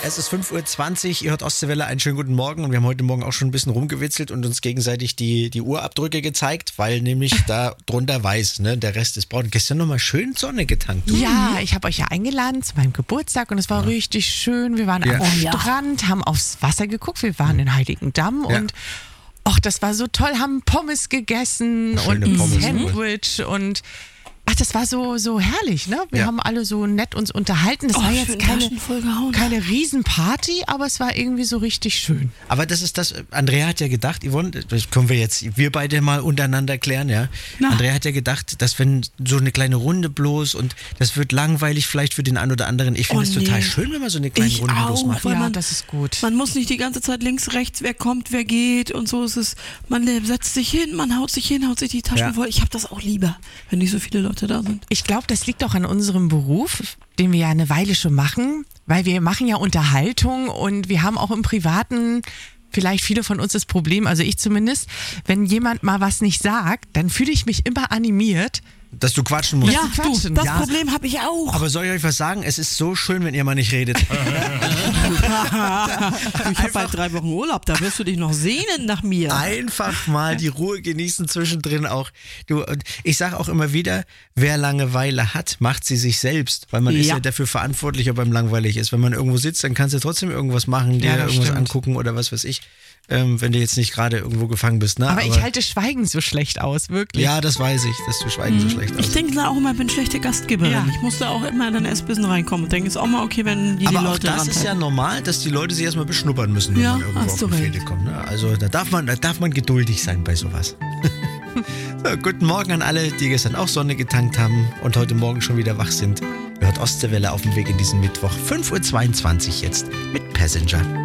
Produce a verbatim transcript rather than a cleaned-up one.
Es ist fünf Uhr zwanzig, ihr hört Ostseewelle, einen schönen guten Morgen und wir haben heute Morgen auch schon ein bisschen rumgewitzelt und uns gegenseitig die, die Uhrabdrücke gezeigt, weil nämlich da drunter weiß, ne, der Rest ist braun. Gestern nochmal schön Sonne getankt. Ja, ich habe euch ja eingeladen zu meinem Geburtstag und es war ja. richtig schön. Wir waren Ja. am Oh, Strand, haben aufs Wasser geguckt, wir waren in Heiligendamm Ja. und ach, das war so toll, haben Pommes gegessen Schöne und ein Pommes, Sandwich und ach, das war so, so herrlich, ne? Wir Ja. haben alle so nett uns unterhalten. Das Oh, war schön jetzt keine, Taschen voll gehauen. keine Riesenparty, aber es war irgendwie so richtig schön. Aber das ist das, Andrea hat ja gedacht, Yvonne, das können wir jetzt, wir beide mal untereinander klären, ja. Na. Andrea hat ja gedacht, dass wenn so eine kleine Runde bloß und das wird langweilig vielleicht für den einen oder anderen. Ich finde es Oh, nee. total schön, wenn man so eine kleine Ich Runde bloß auch, macht. weil Ja, man- das ist gut. Man muss nicht die ganze Zeit links, rechts, wer kommt, wer geht und so ist es. Man setzt sich hin, man haut sich hin, haut sich die Taschen Ja. voll. Ich habe das auch lieber, wenn nicht so viele Leute da sind. Ich glaube, das liegt auch an unserem Beruf, den wir ja eine Weile schon machen, weil wir machen ja Unterhaltung und wir haben auch im Privaten vielleicht viele von uns das Problem, also ich zumindest, wenn jemand mal was nicht sagt, dann fühle ich mich immer animiert. Dass du quatschen musst. Ja, du, quatschen. das Ja. Problem habe ich auch. Aber soll ich euch was sagen? Es ist so schön, wenn ihr mal nicht redet. ich habe bald drei Wochen Urlaub, da wirst du dich noch sehnen nach mir. Einfach mal die Ruhe genießen zwischendrin auch. Du, und ich sage auch immer wieder, wer Langeweile hat, macht sie sich selbst, weil man ist Ja. ja dafür verantwortlich, ob einem langweilig ist. Wenn man irgendwo sitzt, dann kannst du trotzdem irgendwas machen, dir Ja, das irgendwas stimmt. angucken oder was weiß ich, ähm, wenn du jetzt nicht gerade irgendwo gefangen bist. Ne? Aber, ich halte Schweigen so schlecht aus, wirklich. Ja, das weiß ich, dass du Schweigen so schlecht Ich aus. denke da auch immer, ich bin schlechte Gastgeberin. Ja. Ich musste auch immer dann erst ein bisschen reinkommen und denke, ist auch mal okay, wenn die, die Aber auch Leute das ist ja ranhalten. normal, dass die Leute sich erstmal beschnuppern müssen, wenn Ja, man irgendwo hast auf du die recht. Fährte kommt. Ne? Also da darf man, da darf man geduldig sein bei sowas. So, guten Morgen an alle, die gestern auch Sonne getankt haben und heute Morgen schon wieder wach sind. Ihr hört Ostseewelle auf dem Weg in diesen Mittwoch. fünf Uhr zweiundzwanzig jetzt mit Passenger.